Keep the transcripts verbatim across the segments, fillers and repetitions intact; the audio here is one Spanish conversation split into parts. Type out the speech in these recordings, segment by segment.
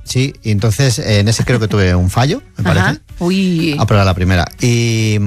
Sí, y entonces eh, en ese creo que tuve un fallo, me parece. Ajá. Uy. A probar la primera. Y,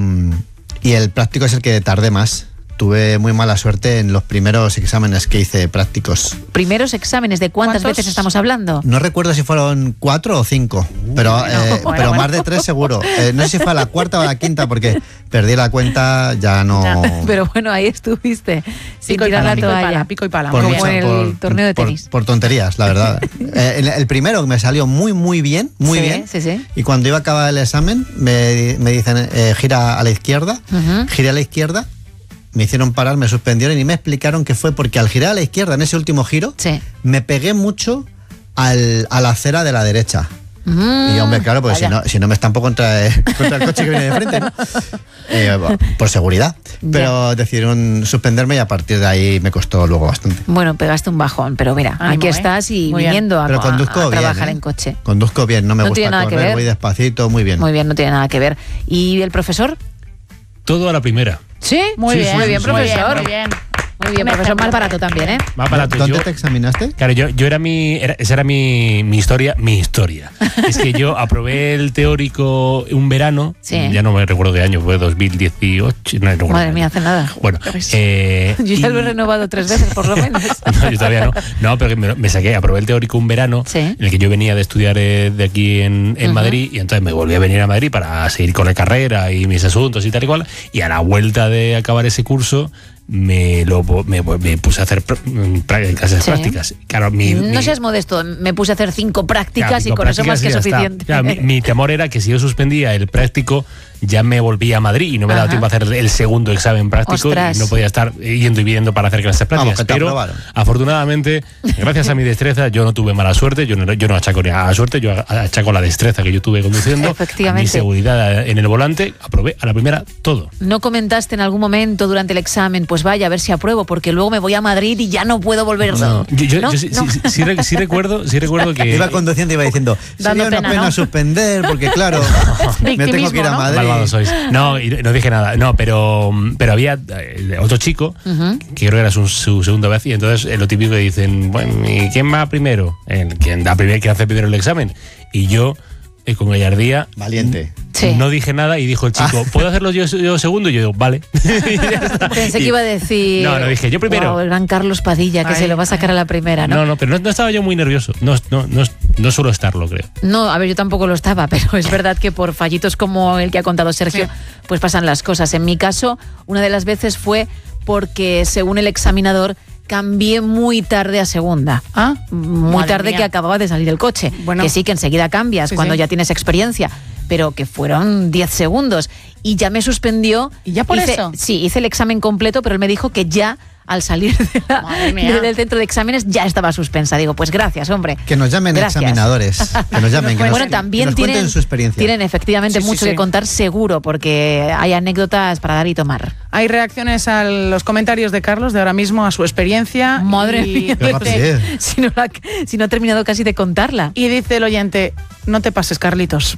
y el práctico es el que tardé más. Tuve muy mala suerte en los primeros exámenes que hice prácticos. ¿Primeros exámenes de cuántas ¿Cuántos? veces estamos hablando? No recuerdo si fueron cuatro o cinco, pero, bueno, eh, bueno, pero bueno. más de tres seguro. Eh, no sé si fue a la cuarta o a la quinta, porque perdí la cuenta, ya no... Ya, pero bueno, ahí estuviste, sin Pico y tirar pala, la pico y toalla. pala, pico y pala. Por Muy como bien. en el torneo de por- tenis. Por, tonterías, la verdad. Eh, el, el primero me salió muy, muy bien, muy Sí, bien. sí, sí. Y cuando iba a acabar el examen, me, me dicen, eh, gira a la izquierda, Ujú. giré a la izquierda, me hicieron parar, me suspendieron y me explicaron que fue porque al girar a la izquierda, en ese último giro, Sí. me pegué mucho al, a la acera de la derecha. Mm, Y hombre, claro, pues si no, si no me estampo contra, eh, contra el coche que viene de frente, ¿no? Eh, bueno, por seguridad. Pero decidieron suspenderme y a partir de ahí me costó luego bastante. Bueno, pegaste un bajón, pero mira, Ánimo, aquí ¿eh? estás y Muy bien. viniendo a, Pero a- conduzco a bien, trabajar ¿eh? en coche. Conduzco bien, no me No tiene gusta nada que correr, ver. voy despacito, muy bien. Muy bien, no tiene nada que ver. ¿Y el profesor? Todo a la primera. Sí, Muy Sí, bien, sí, muy bien, sí, profesor. Muy bien. Muy bien, Me profesor, ejemplo. más barato también, ¿eh? Más barato. ¿Dónde Yo- te examinaste? Claro, yo, yo era mi. Era, esa era mi, mi historia, mi historia. Es que yo aprobé el teórico un verano, Sí. ya no me recuerdo qué año, fue dos mil dieciocho. No, no recuerdo Madre qué mía, año. hace nada. Bueno, eh, Yo ya y- lo he renovado tres veces, por lo menos. No, yo todavía no. No, pero que me, me saqué, aprobé el teórico un verano, Sí. en el que yo venía de estudiar eh, de aquí en, en Ujú. Madrid, y entonces me volví a venir a Madrid para seguir con la carrera y mis asuntos y tal y cual. Y a la vuelta de acabar ese curso, me lo me, me puse a hacer pr- pr- clases Sí. prácticas. Claro, mi, No mi- seas modesto, me puse a hacer cinco prácticas Claro, y cinco con eso más prácticas que y ya está. suficiente. Claro, mi, mi temor era que si yo suspendía el práctico, ya me volvía a Madrid y no me daba Ajá. tiempo a hacer el segundo examen práctico. Ostras. Y no podía estar yendo y viniendo para hacer clases prácticas. Vamos, que te Pero aprobaron. afortunadamente, gracias a mi destreza, yo no tuve mala suerte. Yo no, yo no achaco ni a la suerte, yo achaco la destreza que yo tuve conduciendo. Efectivamente. Mi seguridad en el volante, aprobé a la primera todo. ¿No comentaste en algún momento durante el examen, pues vaya, a ver si apruebo, porque luego me voy a Madrid y ya no puedo volver? No, yo, yo- ¿No? yo sí, No. sí- sí re- sí recuerdo, sí recuerdo que Iba conduciendo y iba diciendo, Dando sería una pena, pena ¿no? suspender, porque claro, me tengo Victimismo, que ir a ¿no? Madrid. malvados sois. No, y no dije nada. No, pero, pero había eh, otro chico, Ujú. que creo que era su, su segunda vez, y entonces eh, lo típico que dicen, bueno, ¿y quién va primero? El quien da primero, quien hace primero el examen. Y yo, eh, con gallardía, Valiente. Sí. no dije nada y dijo el chico, ¿puedo hacerlo yo, yo segundo? Y yo digo, vale. Y ya está. Pensé Y- que iba a decir... No, no, dije, yo primero. "Wow, el gran Carlos Padilla, que Ay, se lo va a sacar a la primera, ¿no? No, no, pero no, no estaba yo muy nervioso. No, no, no, no suelo estarlo, creo. No, a ver, yo tampoco lo estaba, pero es verdad que por fallitos como el que ha contado Sergio, Sí. pues pasan las cosas. En mi caso, una de las veces fue porque, según el examinador, cambié muy tarde a segunda. Ah, Muy madre tarde mía. que acababa de salir el coche. Bueno. Que sí, que enseguida cambias Sí, cuando sí. ya tienes experiencia, pero que fueron diez segundos. Y ya me suspendió. ¿Y ya por Hice- eso? Sí, hice el examen completo, pero él me dijo que ya al salir de la- Madre mía. de- del centro de exámenes ya estaba suspensa. Digo, pues gracias, hombre. Que nos llamen Gracias. examinadores. Que nos llamen, que nos, Bueno, que también nos tienen, cuenten su experiencia. tienen efectivamente Sí, sí, mucho sí. que contar seguro, porque hay anécdotas para dar y tomar. Hay reacciones a los comentarios de Carlos de ahora mismo, a su experiencia. Madre y, mía. Qué rapidez. Si no, la- si no ha terminado casi de contarla. Y dice el oyente, no te pases, Carlitos.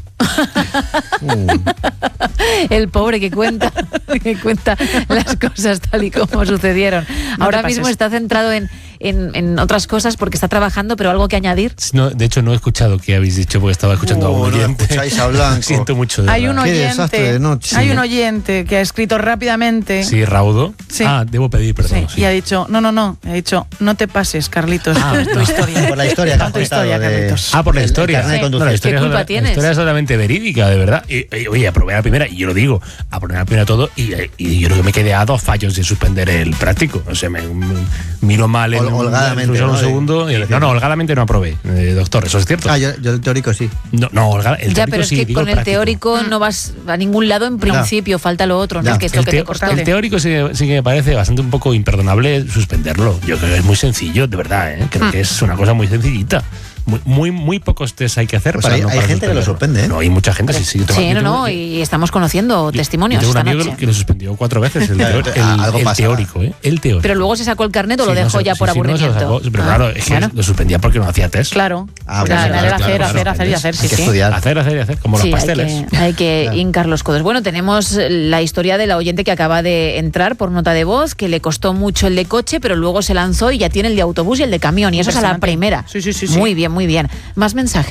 Uh, El pobre que cuenta, que cuenta las cosas tal y como sucedieron. No Ahora te mismo pases. está centrado en, en, en otras cosas porque está trabajando, pero algo que añadir. No, de hecho, no he escuchado qué habéis dicho porque estaba escuchando Uh, a un no oyente. escucháis a Blanco. Siento mucho. De Hay verdad. un Qué desastre de oyente, noche. hay un oyente que ha escrito rápidamente. Sí, Raudo. Sí. Ah, debo pedir perdón. Sí, sí. y ha dicho, no, no, no, ha dicho, no te pases, Carlitos, Ah, es tu no. historia. Por la historia que has Tu historia, contado de- Carlitos. Ah, por la El- el historia. carnet de No, conducir. la historia ¿Qué es culpa total- tienes? La historia es totalmente verídica, de verdad. Y, y, oye, aprobé la primera, y yo lo digo, aprobé la primera todo, y, y yo creo que me quedé a dos fallos de suspender el práctico. O sea, me, me- miro mal en Hol- un, holgadamente, solo un ¿no? segundo. y- De- no, no, holgadamente no aprobé, eh, doctor, eso es cierto. Ah, yo, yo el teórico sí. No, no, holga- el Ya, teórico pero es sí, que digo con el práctico. teórico no vas a ningún lado en principio, falta lo otro, ¿no? Ya. Que es El, lo que teo- te costó. el teórico sí, sí que me parece bastante un poco imperdonable suspenderlo. Yo creo que es muy sencillo, de verdad, ¿eh? Creo que es una cosa muy sencillita. Muy, muy, muy pocos test hay que hacer Pues para hay- no hay para gente que lo suspenderlo. suspende, ¿eh? No, hay mucha gente, sí, sí. yo tengo- Sí, yo no, tengo- no, y estamos conociendo yo- testimonios yo tengo esta un amigo noche. que lo suspendió cuatro veces, el, Claro, teor- el- ah, algo el pasa. teórico, ¿eh? El teórico. Pero luego se sacó el carnet o lo Sí, no dejó sé, ya sí, por sí, no, se lo aburrimiento. sacó, pero Ah, claro, es que bueno. lo suspendía porque no hacía test. Claro, Ah, porque al bueno, final claro, era hacer, claro, hacer, claro. hacer y hacer, sí, Hay que sí. estudiar. Hacer, hacer y hacer, como Sí, los hay pasteles. que, hay que Claro. hincar los codos. Bueno, tenemos la historia de la oyente que acaba de entrar por nota de voz, que le costó mucho el de coche, pero luego se lanzó y ya tiene el de autobús y el de camión, y eso es a la Impresionante. primera. Sí, sí, sí, sí. Muy bien, muy bien. Más mensajes.